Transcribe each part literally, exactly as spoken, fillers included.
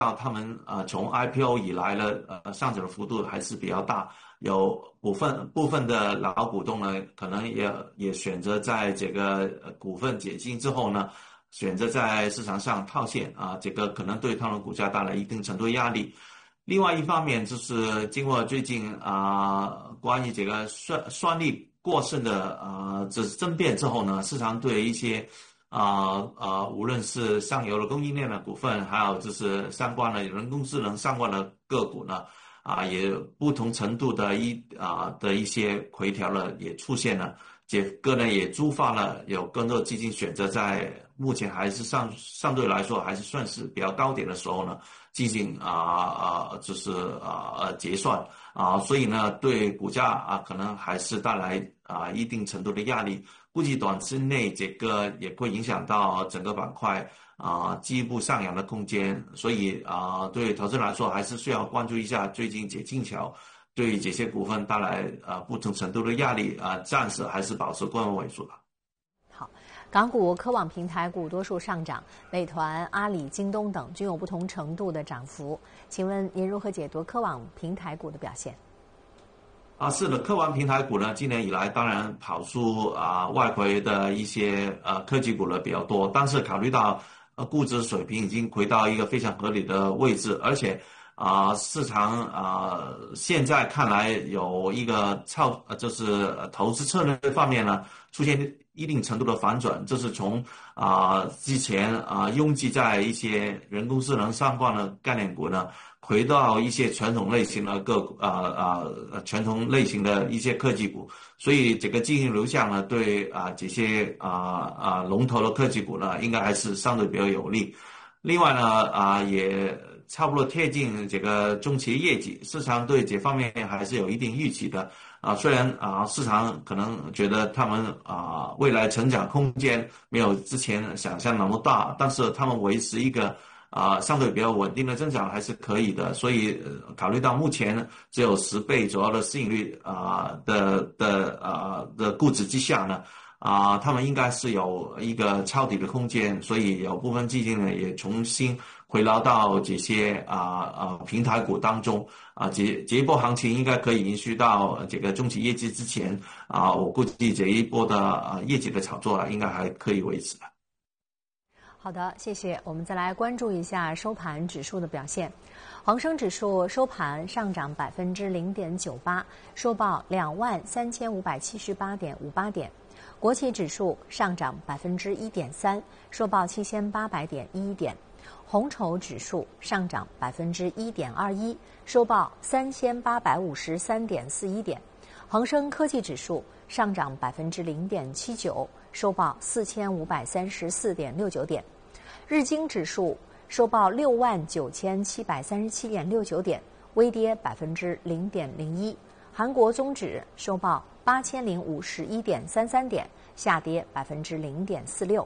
到他们呃从 I P O 以来呢，呃上涨的幅度还是比较大，有部分部分的老股东呢，可能也也选择在这个股份解禁之后呢，选择在市场上套现啊，这个可能对他们股价带来一定程度的压力。另外一方面就是经过最近啊、呃、关于这个算算力过剩的啊这争辩之后呢，市场对一些啊啊、呃呃、无论是上游的供应链的股份，还有就是相关的人工智能相关的个股呢，啊也不同程度的一啊的一些回调了也出现了。这个呢也触发了有更多基金选择在目前还是相相对来说还是算是比较高点的时候呢，进行啊啊就是啊呃结算啊，所以呢对股价啊可能还是带来啊一定程度的压力，估计短期内这个也会影响到整个板块啊进一步上扬的空间，所以啊对投资人来说还是需要关注一下最近解禁潮对这些股份带来啊不同程度的压力啊，暂时还是保持观望为主吧。 好，港股科网平台股多数上涨，美团、阿里、京东等均有不同程度的涨幅。请问您如何解读科网平台股的表现？ 啊，是的，科网平台股呢，今年以来当然跑出啊外回的一些呃科技股呢比较多，但是考虑到呃估值水平已经回到一个非常合理的位置，而且啊市场啊现在看来有一个操呃就是投资策略方面呢出现一定程度的反转，这是从啊之前啊拥挤在一些人工智能相关的概念股呢。回到一些传统类型的个股，啊啊传统类型的一些科技股，所以这个经营流向呢，对啊这些啊啊龙头的科技股呢，应该还是相对比较有利。另外呢，啊也差不多贴近这个中期业绩，市场对这方面还是有一定预期的。啊，虽然啊市场可能觉得他们啊未来成长空间没有之前想象那么大，但是他们维持一个。啊、呃，相对比较稳定的增长还是可以的，所以、呃、考虑到目前只有十倍左右的市盈率啊、呃、的的啊、呃、的估值之下呢，啊、呃，他们应该是有一个抄底的空间，所以有部分基金呢也重新回流到这些啊啊、呃、平台股当中啊，这这一波行情应该可以延续到这个中期业绩之前啊，我估计这一波的啊、呃、业绩的炒作啊应该还可以维持的。 好的，谢谢。我们再来关注一下收盘指数的表现。恒生指数收盘上涨百分之零点九八，收报两万三千五百七十八点五八点。国企指数上涨百分之一点三，收报七千八百点一点。红筹指数上涨百分之一点二一，收报三千八百五十三点四一点。恒生科技指数上涨百分之零点七九，收报四千五百三十四点六九点。日经指数收报六万九千七百三十七点六九点，微跌百分之零点零一。韩国综指收报八千零五十一点三三点，下跌百分之零点四六。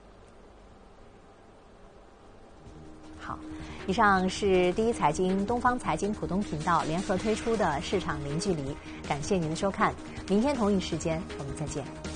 好，以上是第一财经东方财经浦东频道联合推出的市场零距离，感谢您的收看，明天同一时间我们再见。